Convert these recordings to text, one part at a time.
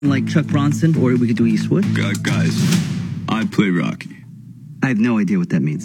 Like Chuck Bronson, or we could do Eastwood. Guys, I play Rocky. I have no idea what that means.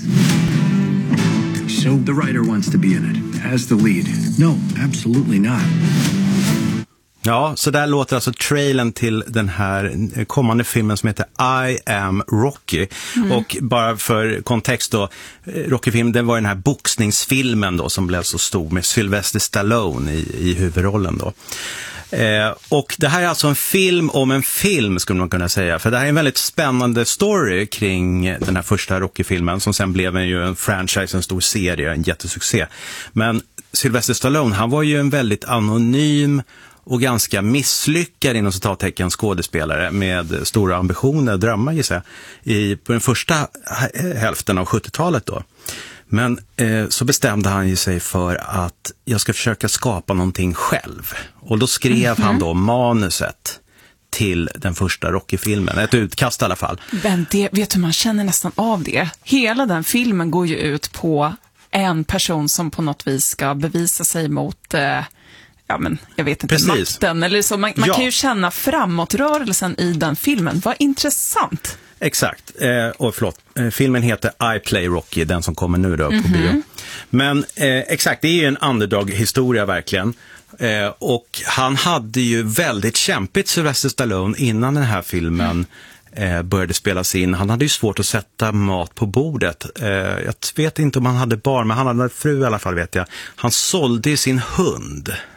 So the writer wants to be in it, as the lead. No, absolutely not. Ja, så där låter alltså trailern till den här kommande filmen som heter I Am Rocky. Och bara för kontext då, Rocky-film, det var den här boxningsfilmen då som blev så stor med Sylvester Stallone i huvudrollen då. Och det här är alltså en film om en film skulle man kunna säga, för det här är en väldigt spännande story kring den här första Rocky-filmen som sen blev en franchise, en stor serie, en jättesuccé. Men Sylvester Stallone, han var ju en väldigt anonym och ganska misslyckad inom citattecken skådespelare med stora ambitioner och drömmar gissar jag, på den första hälften av 70-talet då. Men så bestämde han ju sig för att jag ska försöka skapa någonting själv. Och då skrev han då manuset till den första Rocky-filmen. Ett utkast i alla fall. Men det, vet du, man känner nästan av det. Hela den filmen går ju ut på en person som på något vis ska bevisa sig mot... ja, men jag vet inte, precis, makten eller så. Man kan ju känna framåtrörelsen i den filmen. Vad intressant. Exakt. Och förlåt, filmen heter I Play Rocky, den som kommer nu då på bio. Men exakt, det är ju en underdog-historia verkligen. Och han hade ju väldigt kämpigt, Sylvester Stallone, innan den här filmen började spelas in. Han hade ju svårt att sätta mat på bordet. Jag vet inte om han hade barn, men han hade fru i alla fall, vet jag. Han sålde ju sin hund